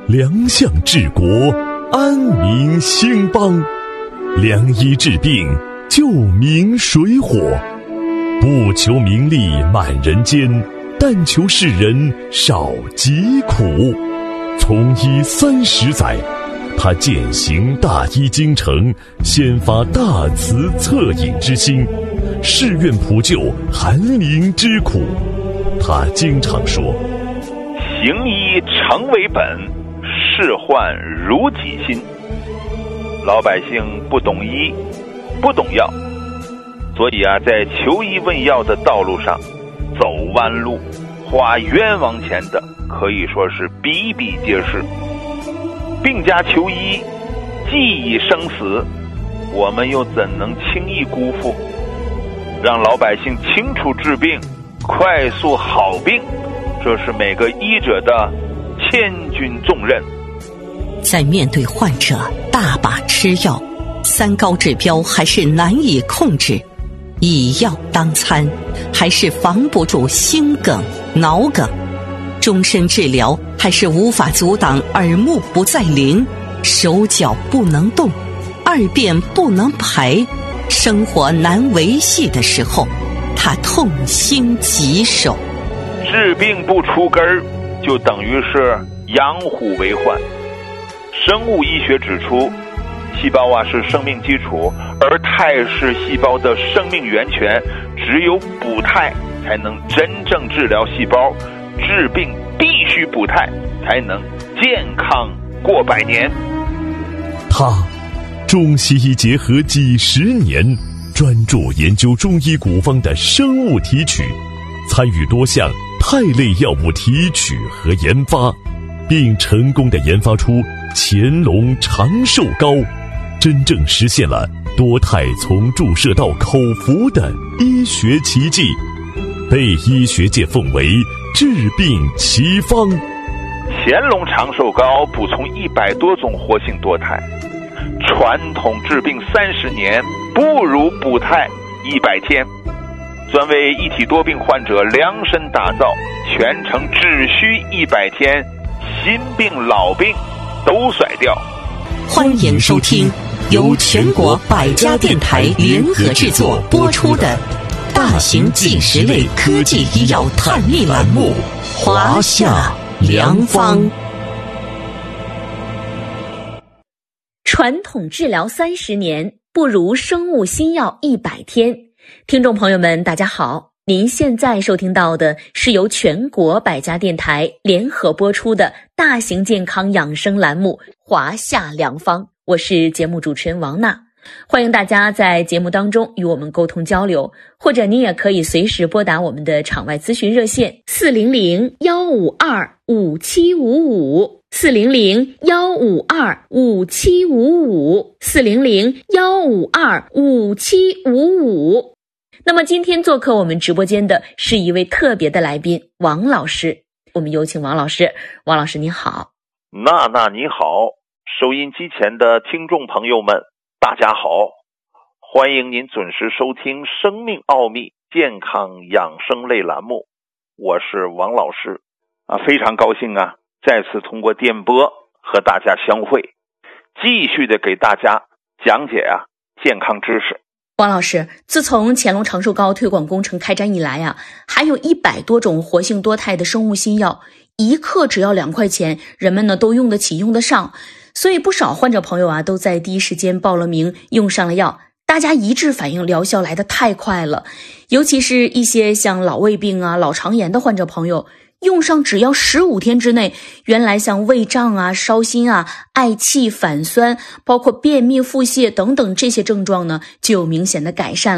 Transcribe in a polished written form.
良相治国，安民兴邦，良医治病，救民水火，不求名利满人间，但求世人少疾苦。从医30载，他践行大医精诚，先发大慈恻隐之心，誓愿普救寒灵之苦。他经常说， 行医诚为本，事患如己心。老百姓不懂医，不懂药，所以在求医问药的道路上走弯路，花冤枉钱的可以说是比比皆是。病家求医，既已生死，我们又怎能轻易辜负？让老百姓清楚治病，快速好病，这是每个医者的千钧重任。 在面对患者大把吃药，3高指标还是难以控制，以药当餐还是防不住心梗、脑梗，终身治疗还是无法阻挡耳目不再灵，手脚不能动，2便不能排，生活难维系的时候，他痛心疾首。 治病不除根儿，就等于是养虎为患。生物医学指出，细胞是生命基础，而肽是细胞的生命源泉，只有补肽才能真正治疗细胞，治病必须补肽，才能健康过100年。 他中西医结合几十年，专注研究中医古方的生物提取，参与多项肽类药物提取和研发，并成功地研发出乾隆长寿膏，真正实现了多肽从注射到口服的医学奇迹，被医学界奉为治病奇方。 乾隆长寿膏补充100多种活性多肽，传统治病30年，不如补肽100天。专为一体多病患者量身打造，全程只需100天，新病老病都甩掉。 欢迎收听由全国100家电台联合制作播出的大型纪实类科技医药探秘栏目《华夏良方》。 传统治疗30年，不如生物新药100天。听众朋友们，大家好，您现在收听到的是由全国100家电台联合播出的大型健康养生栏目《华夏良方》，我是节目主持人王娜。欢迎大家在节目当中与我们沟通交流，或者您也可以随时拨打我们的场外咨询热线400-152-5755 400-152-5755 400-152-5755。那么今天做客我们直播间的是一位特别的来宾，王老师。我们有请王老师。王老师你好。 娜娜你好，收音机前的听众朋友们大家好，欢迎您准时收听生命奥秘健康养生类栏目，我是王老师非常高兴再次通过电波和大家相会，继续的给大家讲解健康知识。 王老师，自从乾隆长寿膏推广工程开展以来还有100多种活性多肽的生物新药，1克只要2块钱，人们呢都用得起用得上，所以不少患者朋友都在第一时间报了名，用上了药，大家一致反映疗效来得太快了，尤其是一些像老胃病老肠炎的患者朋友，用上只要15天之内，原来像胃胀烧心嗳气反酸，包括便秘腹泻等等这些症状呢就有明显的改善。